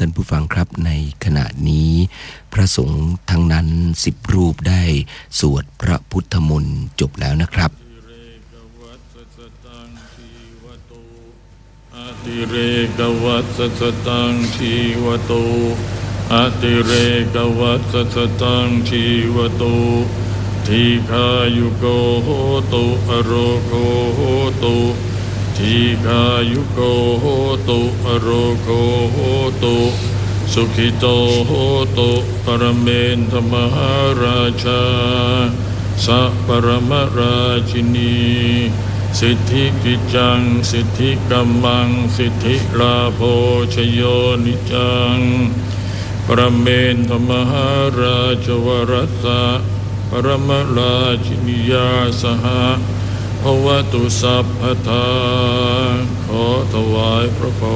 ท่านผู้ฟังครับในขณะนี้พระสงฆ์ทั้งนั้น10 รูปได้สวดพระพุทธมนต์จบแล้วนะครับอติเรกวัสสตังชีวโตอติเรกวัสสตังชีวโตทีฆายุโกโหตุอโรโกโหตุทีฆายุโกโหตุอโรโกโหตุสุขิโตโหตุปรเมนทมหาราชาสัพปรมราชินีสิทธิกิจจังสิทธิกัมมังสิทธิลาโภชโยนิจังปรเมนทมหาราชวรัสสะปรมราชินียาสหะภวตุสัพพทาขอถวายพระพร